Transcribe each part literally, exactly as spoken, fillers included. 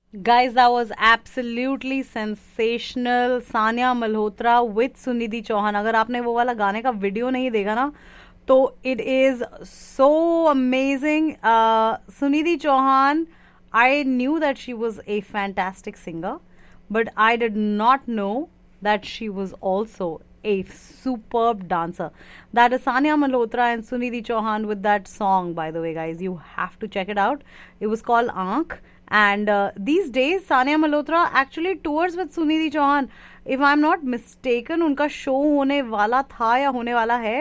Guys, that was absolutely sensational. Sania Malhotra with Sunidhi Chauhan. अगर आपने वो वाला गाने का वीडियो नहीं देखा ना, तो it is so amazing. Uh, Sunidhi Chauhan, I knew that she was a fantastic singer, but I did not know that she was also a superb dancer. That is Sania Malhotra and Sunidhi Chauhan with that song, by the way, guys. You have to check it out. It was called Aankh. And uh, these days, Sania Malhotra actually tours with Sunidhi Chauhan. If I'm not mistaken, उनका show होने वाला था या होने वाला है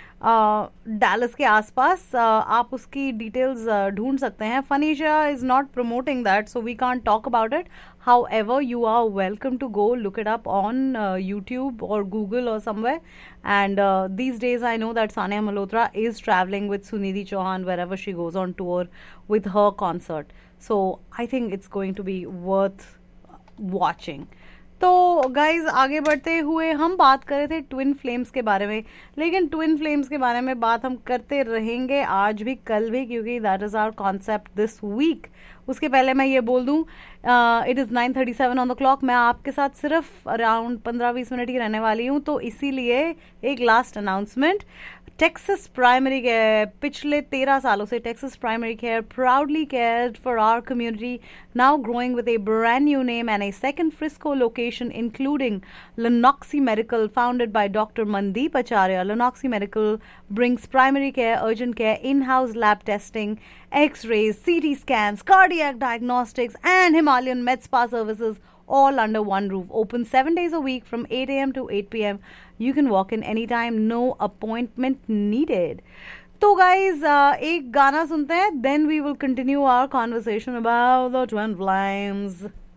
Dallas के आसपास. uh, आप उसकी डिटेल्स ढूंढ सकते हैं. फनीशा is not promoting that, so we can't talk about it. However, you are welcome to go look it up on uh, YouTube or Google or somewhere. And uh, these days, I know that Sania Malhotra is traveling with Sunidhi Chauhan wherever she goes on tour with her concert. So I think it's going to be worth watching. तो guys आगे बढ़ते हुए हम बात कर रहे थे twin flames के बारे में, लेकिन ट्विन फ्लेम्स के बारे में बात हम करते रहेंगे आज भी कल भी, क्योंकि that is our concept this week. उसके पहले मैं ये बोल दूं, it is nine thirty seven on the clock. मैं आपके साथ सिर्फ अराउंड पंद्रह बीस मिनट ही रहने वाली हूँ, तो इसीलिए एक last announcement. Texas primary care पिछले तेरह सालों से Texas primary care proudly cared for our community, now growing with a brand new name and a second Frisco location, including Lenoxi Medical, founded by Doctor Mandeep Acharya. Lenoxi Medical brings primary care, urgent care, in-house lab testing, X-rays, C T scans, cardiac diagnostics, and Himalayan Med Spa services, all under one roof. Open seven days a week from eight a.m. to eight p.m. You can walk in anytime, no appointment needed. तो guys, uh, एक गाना सुनते हैं, then we will continue our conversation about the twin flames.